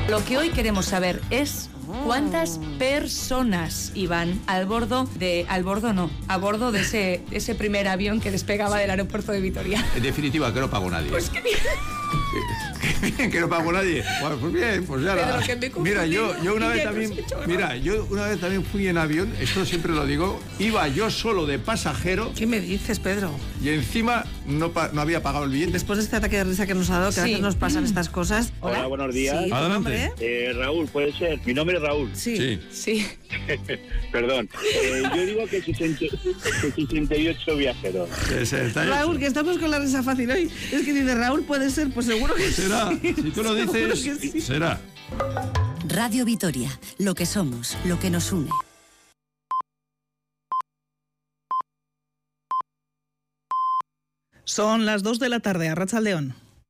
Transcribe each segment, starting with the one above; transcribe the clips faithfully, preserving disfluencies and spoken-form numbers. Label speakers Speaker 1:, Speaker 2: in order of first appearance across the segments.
Speaker 1: Lo que hoy queremos saber es cuántas personas iban al bordo de... Al bordo no, a bordo de ese, ese primer avión que despegaba del aeropuerto de Vitoria.
Speaker 2: En definitiva, que no pagó nadie.
Speaker 1: Pues qué bien.
Speaker 2: Qué bien, que no pagó nadie. Bueno, pues bien, pues ya la... Mira, yo, yo una vez también... Mira, yo una vez también fui en avión, esto siempre lo digo, iba yo solo de pasajero.
Speaker 3: ¿Qué me dices, Pedro?
Speaker 2: Y encima no, pa- no había pagado el billete.
Speaker 3: Después de este ataque de risa que nos ha dado, que
Speaker 1: Sí.
Speaker 3: a veces nos pasan estas cosas.
Speaker 4: Hola,
Speaker 3: Hola,
Speaker 4: buenos días.
Speaker 3: Sí, ¿tu
Speaker 2: Adelante.
Speaker 3: nombre?
Speaker 4: Eh, Raúl, puede ser. Mi nombre es Raúl.
Speaker 3: Sí.
Speaker 2: Sí.
Speaker 1: Sí.
Speaker 4: Perdón. Eh, yo digo que sesenta, que sesenta y ocho viajeros.
Speaker 2: sesenta y ocho.
Speaker 3: Raúl, que estamos con la risa fácil hoy. Es que dice Raúl, puede ser, pues seguro que
Speaker 2: Será.
Speaker 3: sí.
Speaker 2: Si tú lo
Speaker 3: Seguro
Speaker 2: dices,
Speaker 3: que sí.
Speaker 2: será.
Speaker 5: Radio Vitoria, lo que somos, lo que nos une.
Speaker 3: Son las dos de la tarde, Arratsaldeon.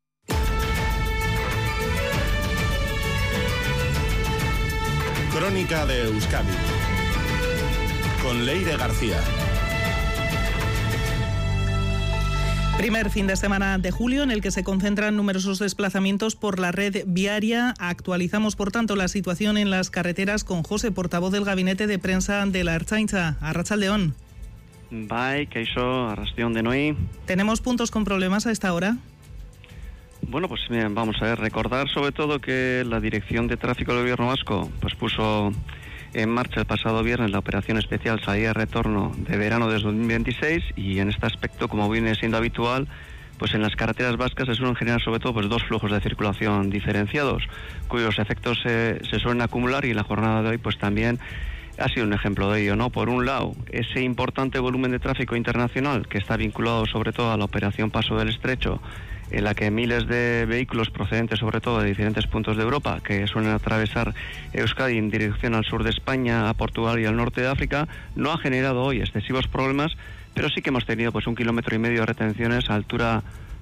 Speaker 6: Crónica de Euskadi con Leire García.
Speaker 3: Primer fin de semana de julio en el que se concentran numerosos desplazamientos por la red viaria. Actualizamos, por tanto, la situación en las carreteras con José, portavoz del Gabinete de Prensa de la Ertzaintza. Arratsaldeon.
Speaker 7: Bai, kaixo, arrastion denoi.
Speaker 3: ¿Tenemos puntos con problemas a esta hora?
Speaker 7: Bueno, pues bien, vamos a ver, recordar sobre todo que la Dirección de Tráfico del Gobierno Vasco pues puso en marcha el pasado viernes la operación especial salida y retorno de verano de dos mil veintiséis, y en este aspecto, como viene siendo habitual, pues en las carreteras vascas se suelen generar sobre todo pues dos flujos de circulación diferenciados, cuyos efectos se, se suelen acumular, y en la jornada de hoy pues también ha sido un ejemplo de ello, ¿no? Por un lado, ese importante volumen de tráfico internacional que está vinculado sobre todo a la operación Paso del Estrecho, en la que miles de vehículos procedentes sobre todo de diferentes puntos de Europa que suelen atravesar Euskadi en dirección al sur de España, a Portugal y al norte de África, no ha generado hoy excesivos problemas, pero sí que hemos tenido pues un kilómetro y medio de retenciones a altura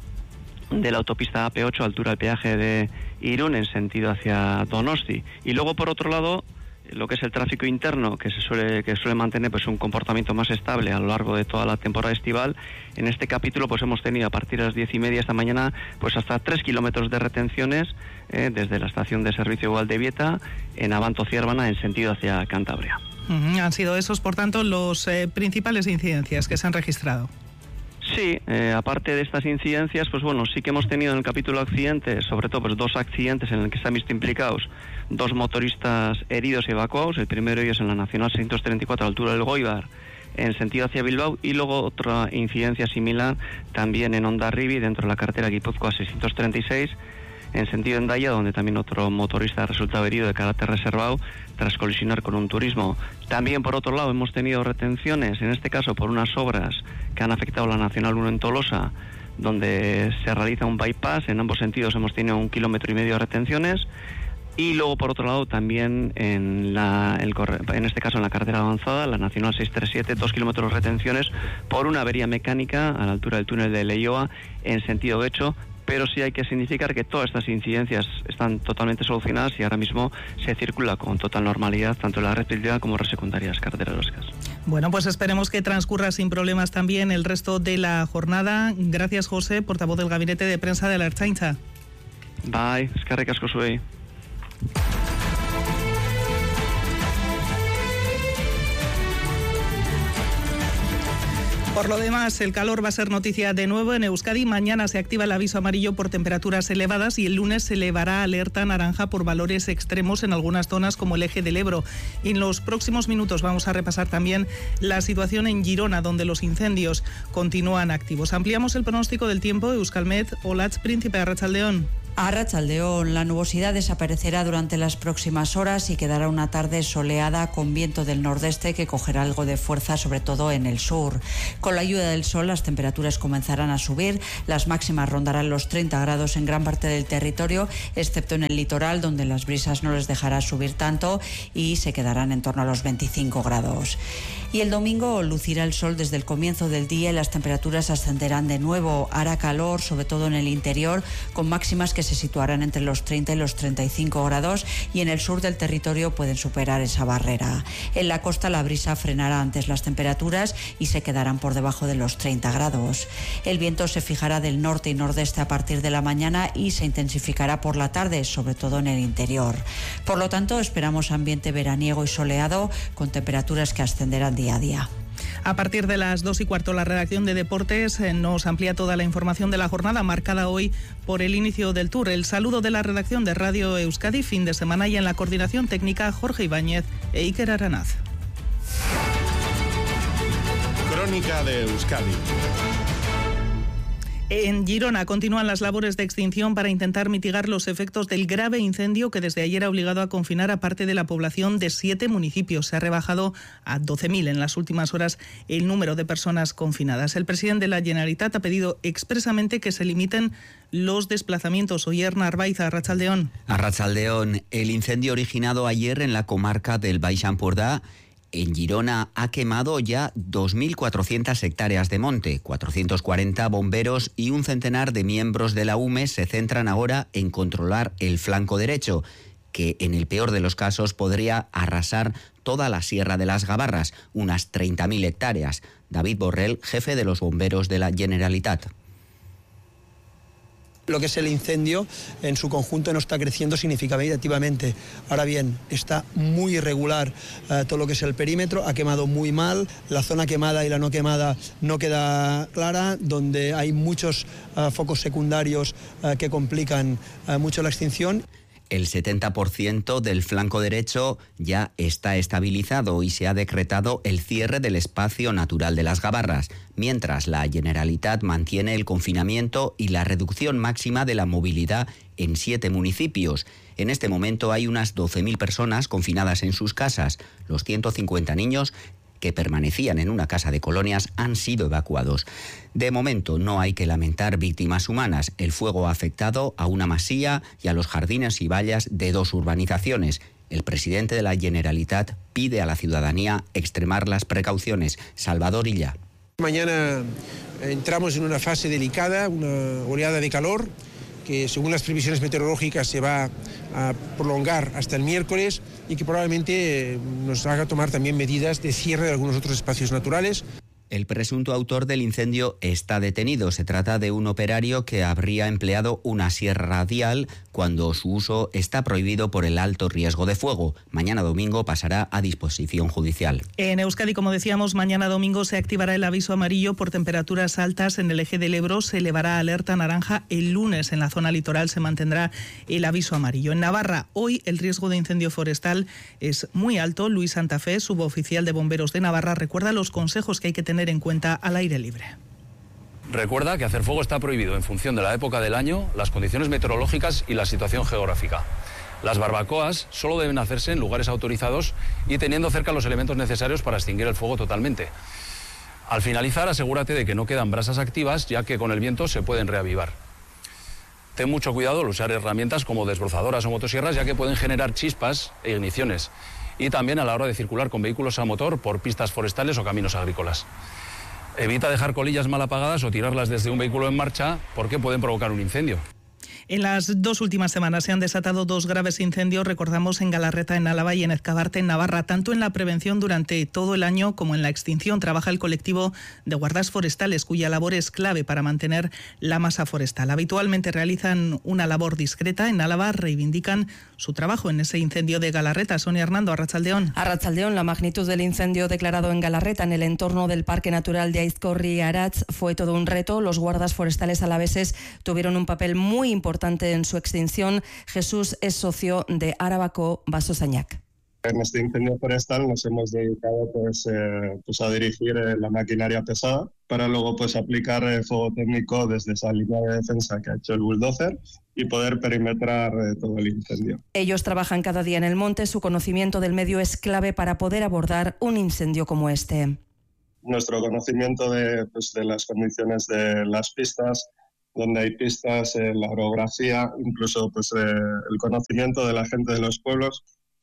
Speaker 7: de la autopista A P ocho, a altura del peaje de Irún en sentido hacia Donosti. Y luego, por otro lado, lo que es el tráfico interno, que se suele que suele mantener pues un comportamiento más estable a lo largo de toda la temporada estival. En este capítulo pues hemos tenido a partir de las diez y media esta mañana pues hasta tres kilómetros de retenciones eh, desde la estación de servicio Gualdevieta en Abanto Ciervana en sentido hacia Cantabria.
Speaker 3: Uh-huh. Han sido esos, por tanto, los eh, principales incidencias que se han registrado.
Speaker 7: Sí, eh, aparte de estas incidencias, pues bueno, sí que hemos tenido en el capítulo accidentes, sobre todo pues dos accidentes en el que se han visto implicados dos motoristas heridos y evacuados. El primero de ellos en la Nacional seiscientos treinta y cuatro a la altura del Goibar, en sentido hacia Bilbao, y luego otra incidencia similar también en Hondarribia, dentro de la carretera Guipúzcoa seiscientos treinta y seis, en sentido Hendaya, donde también otro motorista ha resultado herido de carácter reservado tras colisionar con un turismo. También, por otro lado, hemos tenido retenciones, en este caso por unas obras que han afectado la Nacional uno en Tolosa, donde se realiza un bypass. En ambos sentidos hemos tenido un kilómetro y medio de retenciones. Y luego, por otro lado, también en, la, el, en este caso en la carretera avanzada, la Nacional seiscientos treinta y siete, dos kilómetros de retenciones por una avería mecánica a la altura del túnel de Leioa en sentido Guecho. Pero sí hay que significar que todas estas incidencias están totalmente solucionadas y ahora mismo se circula con total normalidad tanto en la red principal como en las secundarias carreteras vascas.
Speaker 3: Bueno, pues esperemos que transcurra sin problemas también el resto de la jornada. Gracias, José, portavoz del Gabinete de Prensa de la Ertzaintza.
Speaker 7: Bai, eskerrik asko zuei.
Speaker 3: Por lo demás, el calor va a ser noticia de nuevo en Euskadi. Mañana se activa el aviso amarillo por temperaturas elevadas y el lunes se elevará alerta naranja por valores extremos en algunas zonas como el eje del Ebro. Y en los próximos minutos vamos a repasar también la situación en Girona, donde los incendios continúan activos. Ampliamos el pronóstico del tiempo. Euskalmet, Olatz Príncipe, Arratsaldeon.
Speaker 8: Arratsaldeon, la nubosidad desaparecerá durante las próximas horas y quedará una tarde soleada con viento del nordeste que cogerá algo de fuerza, sobre todo en el sur. Con la ayuda del sol, las temperaturas comenzarán a subir, las máximas rondarán los treinta grados en gran parte del territorio, excepto en el litoral, donde las brisas no les dejará subir tanto y se quedarán en torno a los veinticinco grados. Y el domingo lucirá el sol desde el comienzo del día y las temperaturas ascenderán de nuevo. Hará calor, sobre todo en el interior, con máximas que se situarán entre los treinta y los treinta y cinco grados y en el sur del territorio pueden superar esa barrera. En la costa la brisa frenará antes las temperaturas y se quedarán por debajo de los treinta grados. El viento se fijará del norte y nordeste a partir de la mañana y se intensificará por la tarde, sobre todo en el interior. Por lo tanto, esperamos ambiente veraniego y soleado con temperaturas que ascenderán día a día.
Speaker 3: A partir de las dos y cuarto, la redacción de Deportes nos amplía toda la información de la jornada marcada hoy por el inicio del Tour. El saludo de la redacción de Radio Euskadi, fin de semana, y en la coordinación técnica Jorge Ibáñez e Iker Aranaz.
Speaker 6: Crónica de Euskadi.
Speaker 3: En Girona continúan las labores de extinción para intentar mitigar los efectos del grave incendio que desde ayer ha obligado a confinar a parte de la población de siete municipios. Se ha rebajado a doce mil en las últimas horas el número de personas confinadas. El presidente de la Generalitat ha pedido expresamente que se limiten los desplazamientos. Oyer Narváez, Arratsaldeón.
Speaker 9: Arratsaldeón, el incendio originado ayer en la comarca del Baix Ampurdá en Girona ha quemado ya dos mil cuatrocientas hectáreas de monte. cuatrocientos cuarenta bomberos y un centenar de miembros de la U M E se centran ahora en controlar el flanco derecho, que en el peor de los casos podría arrasar toda la Sierra de las Gabarras, unas treinta mil hectáreas. David Borrell, jefe de los bomberos de la Generalitat.
Speaker 10: Lo que es el incendio en su conjunto no está creciendo significativamente. Ahora bien, está muy irregular eh, todo lo que es el perímetro, ha quemado muy mal, la zona quemada y la no quemada no queda clara, donde hay muchos eh, focos secundarios eh, que complican eh, mucho la extinción.
Speaker 9: El setenta por ciento del flanco derecho ya está estabilizado y se ha decretado el cierre del espacio natural de las Gabarras, mientras la Generalitat mantiene el confinamiento y la reducción máxima de la movilidad en siete municipios. En este momento hay unas doce mil personas confinadas en sus casas. Los ciento cincuenta niños que permanecían en una casa de colonias han sido evacuados. De momento no hay que lamentar víctimas humanas. El fuego ha afectado a una masía y a los jardines y vallas de dos urbanizaciones. El presidente de la Generalitat pide a la ciudadanía extremar las precauciones. Salvador Illa.
Speaker 11: Mañana entramos en una fase delicada, una oleada de calor que según las previsiones meteorológicas se va a prolongar hasta el miércoles y que probablemente nos haga tomar también medidas de cierre de algunos otros espacios naturales.
Speaker 9: El presunto autor del incendio está detenido. Se trata de un operario que habría empleado una sierra radial cuando su uso está prohibido por el alto riesgo de fuego. Mañana domingo pasará a disposición judicial.
Speaker 3: En Euskadi, como decíamos, mañana domingo se activará el aviso amarillo por temperaturas altas en el eje del Ebro. Se elevará a alerta naranja el lunes. En la zona litoral se mantendrá el aviso amarillo. En Navarra, hoy el riesgo de incendio forestal es muy alto. Luis Santafé, suboficial de bomberos de Navarra, recuerda los consejos que hay que tener en cuenta al aire libre.
Speaker 12: Recuerda que hacer fuego está prohibido en función de la época del año, las condiciones meteorológicas y la situación geográfica. Las barbacoas solo deben hacerse en lugares autorizados y teniendo cerca los elementos necesarios para extinguir el fuego totalmente. Al finalizar, asegúrate de que no quedan brasas activas, ya que con el viento se pueden reavivar. Ten mucho cuidado al usar herramientas como desbrozadoras o motosierras, ya que pueden generar chispas e igniciones. Y también a la hora de circular con vehículos a motor por pistas forestales o caminos agrícolas. Evita dejar colillas mal apagadas o tirarlas desde un vehículo en marcha porque pueden provocar un incendio.
Speaker 3: En las dos últimas semanas se han desatado dos graves incendios, recordamos, en Galarreta, en Álava, y en Ezcabarte, en Navarra. Tanto en la prevención durante todo el año como en la extinción trabaja el colectivo de guardas forestales, cuya labor es clave para mantener la masa forestal. Habitualmente realizan una labor discreta. En Álava reivindican su trabajo en ese incendio de Galarreta. Sonia Hernando, Arratsaldeón.
Speaker 13: Arratsaldeón, la magnitud del incendio declarado en Galarreta, en el entorno del Parque Natural de Aizkorri Aratz, fue todo un reto. Los guardas forestales alaveses tuvieron un papel muy importante en su extinción. Jesús es socio de Arabako Basozañak.
Speaker 14: En este incendio forestal nos hemos dedicado pues, eh, pues a dirigir eh, la maquinaria pesada para luego pues aplicar eh, fuego técnico desde esa línea de defensa que ha hecho el bulldozer y poder perimetrar eh, todo el incendio.
Speaker 13: Ellos trabajan cada día en el monte. Su conocimiento del medio es clave para poder abordar un incendio como este.
Speaker 14: Nuestro conocimiento de, pues, de las condiciones de las pistas, donde hay pistas, eh, la orografía, incluso pues, eh, el conocimiento de la gente de los pueblos,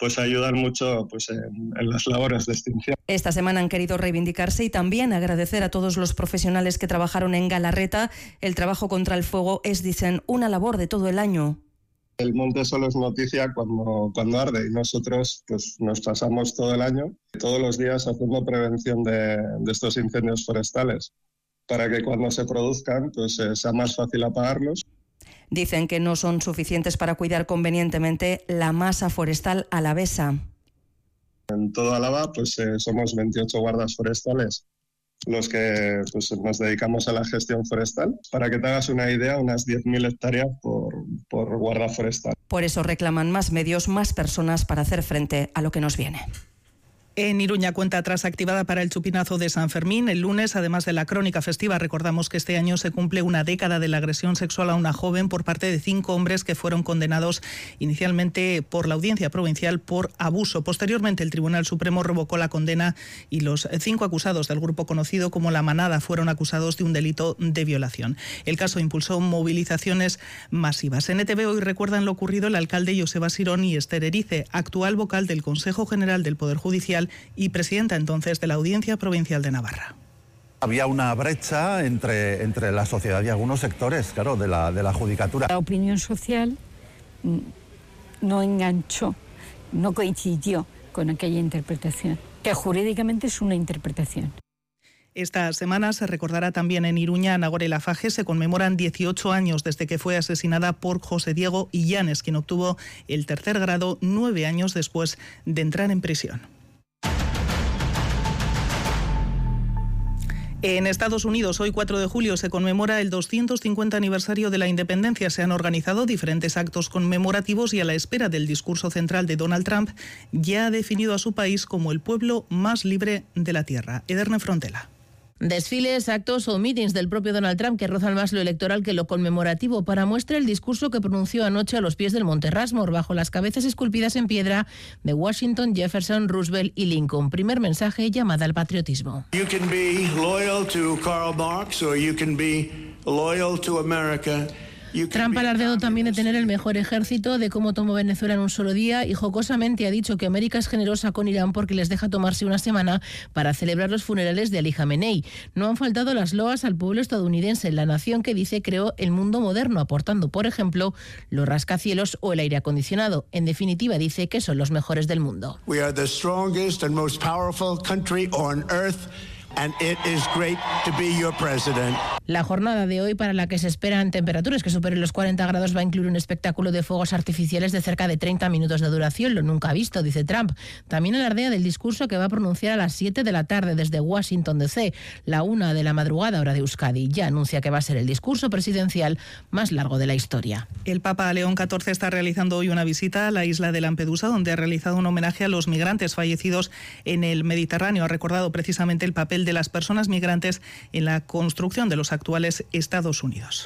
Speaker 14: pues ayudan mucho pues, en, en las labores de extinción.
Speaker 13: Esta semana han querido reivindicarse y también agradecer a todos los profesionales que trabajaron en Galarreta. El trabajo contra el fuego es, dicen, una labor de todo el año.
Speaker 14: El monte solo es noticia cuando, cuando arde y nosotros pues, nos pasamos todo el año, todos los días haciendo prevención de, de estos incendios forestales para que cuando se produzcan pues, eh, sea más fácil apagarlos.
Speaker 13: Dicen que no son suficientes para cuidar convenientemente la masa forestal alavesa.
Speaker 14: En todo Álava pues, eh, somos veintiocho guardas forestales los que pues, nos dedicamos a la gestión forestal. Para que te hagas una idea, unas diez mil hectáreas por, por guarda forestal.
Speaker 13: Por eso reclaman más medios, más personas para hacer frente a lo que nos viene.
Speaker 3: En Iruña, cuenta atrás activada para el chupinazo de San Fermín. El lunes, además de la crónica festiva, recordamos que este año se cumple una década de la agresión sexual a una joven por parte de cinco hombres que fueron condenados inicialmente por la Audiencia Provincial por abuso. Posteriormente, el Tribunal Supremo revocó la condena y los cinco acusados del grupo conocido como La Manada fueron acusados de un delito de violación. El caso impulsó movilizaciones masivas. En E T V hoy recuerdan lo ocurrido el alcalde Joseba Sirón y Esther Erice, actual vocal del Consejo General del Poder Judicial y presidenta entonces de la Audiencia Provincial de Navarra.
Speaker 15: Había una brecha entre, entre la sociedad y algunos sectores, claro, de la, de la judicatura.
Speaker 16: La opinión social no enganchó, no coincidió con aquella interpretación, que jurídicamente es una interpretación.
Speaker 3: Esta semana se recordará también en Iruña, Nagore Lafaje. Se conmemoran dieciocho años desde que fue asesinada por José Diego Illanes, quien obtuvo el tercer grado nueve años después de entrar en prisión. En Estados Unidos, hoy cuatro de julio, se conmemora el doscientos cincuenta aniversario de la independencia. Se han organizado diferentes actos conmemorativos y a la espera del discurso central de Donald Trump, ya ha definido a su país como el pueblo más libre de la Tierra. Ederne Frontela.
Speaker 17: Desfiles, actos o mítines del propio Donald Trump que rozan más lo electoral que lo conmemorativo. Para muestra, el discurso que pronunció anoche a los pies del Monte Rushmore, bajo las cabezas esculpidas en piedra de Washington, Jefferson, Roosevelt y Lincoln. Primer mensaje, llamada al patriotismo.
Speaker 18: You can be loyal to Karl Marx or you can be loyal to America.
Speaker 17: Trump ha alardeado también de tener el mejor ejército, de cómo tomó Venezuela en un solo día y jocosamente ha dicho que América es generosa con Irán porque les deja tomarse una semana para celebrar los funerales de Ali Jamenei. No han faltado las loas al pueblo estadounidense, la nación que dice creó el mundo moderno, aportando, por ejemplo, los rascacielos o el aire acondicionado. En definitiva, dice que son los mejores del mundo.
Speaker 18: We are the strongest and most powerful country on earth. And it is great to be your president.
Speaker 17: La jornada de hoy, para la que se esperan temperaturas que superen los cuarenta grados, va a incluir un espectáculo de fuegos artificiales de cerca de treinta minutos de duración, lo nunca visto, dice Trump. También alardea del discurso que va a pronunciar a las siete de la tarde desde Washington D C, la una de la madrugada hora de Euskadi. Ya anuncia que va a ser el discurso presidencial más largo de la historia.
Speaker 3: El Papa León catorce está realizando hoy una visita a la isla de Lampedusa, donde ha realizado un homenaje a los migrantes fallecidos en el Mediterráneo. Ha recordado precisamente el papel de las personas migrantes en la construcción de los actuales Estados Unidos.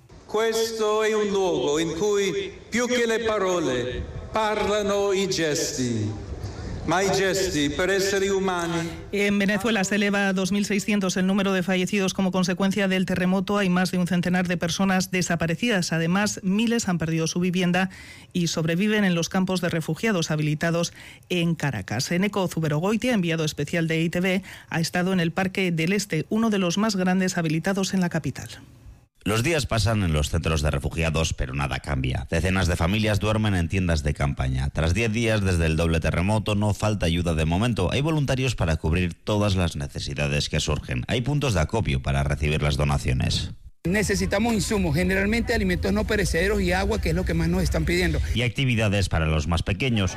Speaker 19: Questo è un luogo in cui più che le parole parlano i gesti. Ma i gesti per esseri umani.
Speaker 3: En Venezuela se eleva a dos mil seiscientos el número de fallecidos como consecuencia del terremoto. Hay más de un centenar de personas desaparecidas. Además, miles han perdido su vivienda y sobreviven en los campos de refugiados habilitados en Caracas. Eneko Zuberogoitia, enviado especial de I T V, ha estado en el Parque del Este, uno de los más grandes habilitados en la capital.
Speaker 20: Los días pasan en los centros de refugiados, pero nada cambia. Decenas de familias duermen en tiendas de campaña. Tras diez días desde el doble terremoto, no falta ayuda de momento. Hay voluntarios para cubrir todas las necesidades que surgen. Hay puntos de acopio para recibir las donaciones.
Speaker 21: Necesitamos insumos, generalmente alimentos no perecederos y agua, que es lo que más nos están pidiendo.
Speaker 20: Y actividades para los más pequeños.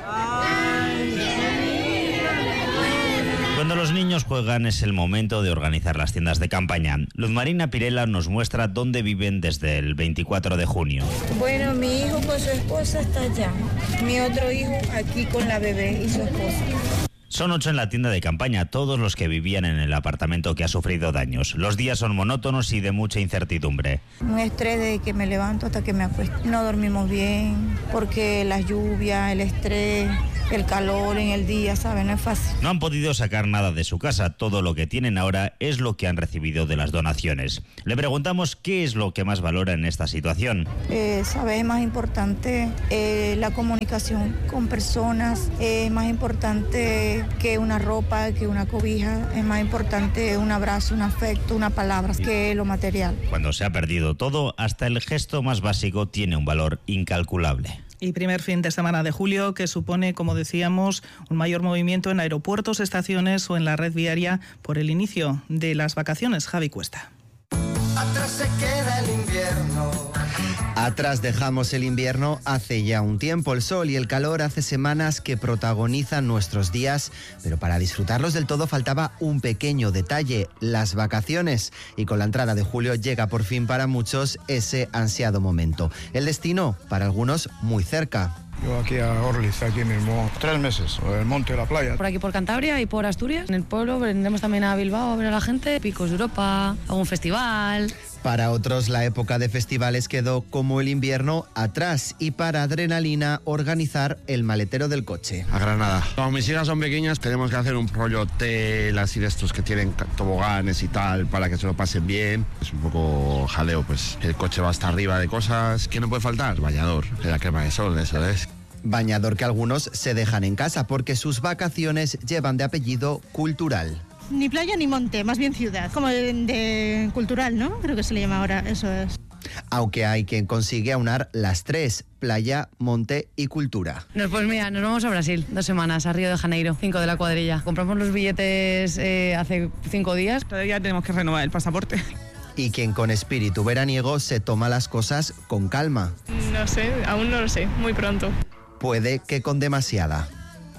Speaker 20: Cuando los niños juegan es el momento de organizar las tiendas de campaña. Luz Marina Pirela nos muestra dónde viven desde el veinticuatro de junio.
Speaker 22: Bueno, mi hijo con su esposa está allá. Mi otro hijo aquí con la bebé y su esposa.
Speaker 20: Son ocho en la tienda de campaña, todos los que vivían en el apartamento que ha sufrido daños. Los días son monótonos y de mucha incertidumbre.
Speaker 22: Un estrés de que me levanto hasta que me acuesto. No dormimos bien porque la lluvia, el estrés, el calor en el día, ¿sabes? No es fácil.
Speaker 20: No han podido sacar nada de su casa, todo lo que tienen ahora es lo que han recibido de las donaciones. Le preguntamos qué es lo que más valora en esta situación.
Speaker 22: Eh, ¿Sabes? Es más importante eh, la comunicación con personas, es más importante que una ropa, que una cobija, es más importante un abrazo, un afecto, una palabra, que lo material.
Speaker 20: Cuando se ha perdido todo, hasta el gesto más básico tiene un valor incalculable.
Speaker 3: Y primer fin de semana de julio que supone, como decíamos, un mayor movimiento en aeropuertos, estaciones o en la red viaria por el inicio de las vacaciones. Javi Cuesta.
Speaker 1: Atrás se queda el invierno.
Speaker 4: Atrás dejamos el invierno hace ya un tiempo. El sol y el calor hace semanas que protagonizan nuestros días, pero para disfrutarlos del todo faltaba un pequeño detalle, las vacaciones. Y con la entrada de julio llega por fin para muchos ese ansiado momento. El destino, para algunos, muy cerca.
Speaker 23: Yo aquí a Orliz, aquí mismo, tres meses, el monte, la playa.
Speaker 24: Por aquí por Cantabria y por Asturias. En el pueblo vendremos también a Bilbao a ver a la gente, Picos de Europa, algún festival.
Speaker 4: Para otros la época de festivales quedó como el invierno atrás y para Adrenalina organizar el maletero del coche.
Speaker 25: A Granada. Como mis hijas son pequeñas tenemos que hacer un rollo hotel así de estos que tienen toboganes y tal para que se lo pasen bien. Es un poco jaleo, pues el coche va hasta arriba de cosas. ¿Qué no puede faltar? Bañador, la crema de sol, eso es.
Speaker 4: Bañador que algunos se dejan en casa porque sus vacaciones llevan de apellido Cultural.
Speaker 26: Ni playa ni monte, más bien ciudad, como de, de cultural, ¿no? Creo que se le llama ahora, eso es.
Speaker 4: Aunque hay quien consigue aunar las tres, playa, monte y cultura.
Speaker 24: No, pues mira, nos vamos a Brasil, dos semanas, a Río de Janeiro, cinco de la cuadrilla. Compramos los billetes eh, hace cinco días.
Speaker 3: Todavía tenemos que renovar el pasaporte.
Speaker 4: Y quien con espíritu veraniego se toma las cosas con calma.
Speaker 27: No sé, aún no lo sé, muy pronto.
Speaker 4: Puede que con demasiada.